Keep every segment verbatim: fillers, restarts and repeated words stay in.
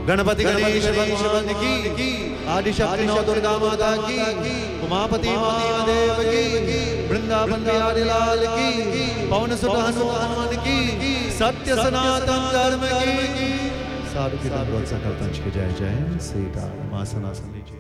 गणपति गणेश भगवान की, आदिशक्ति नौ दुर्गा माता की, उमापति महादेव की, वृंदावन बिहारी लाल की, पवन सुत हनुमान की, सत्य सनातन धर्म की। साधु की दंडवत सकल पंच के जय जय। सीताराम आसन आसन लीजिए।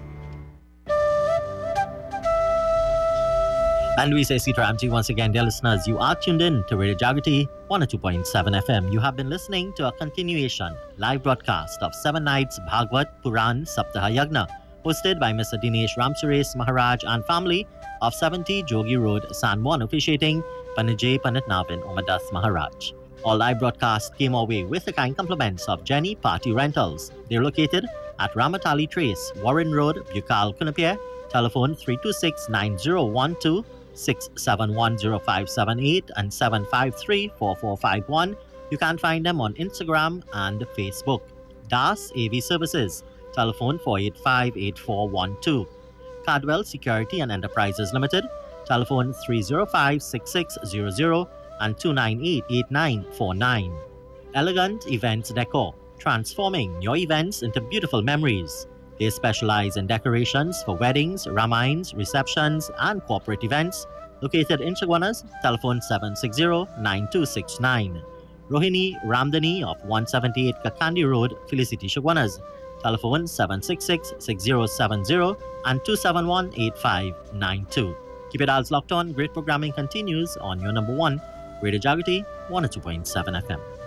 And we say Sitaram ji once again, dear listeners, you are tuned in to Radio Jagrati one oh two point seven F M. You have been listening to a continuation live broadcast of seven nights Bhagavad Puran Saptaha Yagna, hosted by Mister Dinesh Ramsuresh Maharaj and family of seventy Jogi Road, Sanwan, officiating Pandit J. Pandit Navin Umadas Maharaj. All live broadcasts came our way with the kind compliments of Jenny Party Rentals. They're located at Ramatali Trace, Warren Road, Bukal, Kunapia. Telephone three two six nine zero one two, six seven one zero five seven eight and seven five three four four five one. You can find them on Instagram and Facebook. Das A V Services. Telephone four eight five eight four one two. Cadwell Security and Enterprises Limited. Telephone three zero five six six zero zero and two nine eight eight nine four nine. Elegant Events Decor. Transforming your events into beautiful memories. They specialize in decorations for weddings, ramines, receptions, and corporate events. Located in Chaguanas, telephone seven six zero nine two six nine. Rohini Ramdani of one seventy-eight Kakandi Road, Felicity, Chaguanas. Telephone seven six six six zero seven zero and two seven one eight five nine two. Keep your dials locked on. Great programming continues on your number one, Radio Jagrati one oh two point seven F M.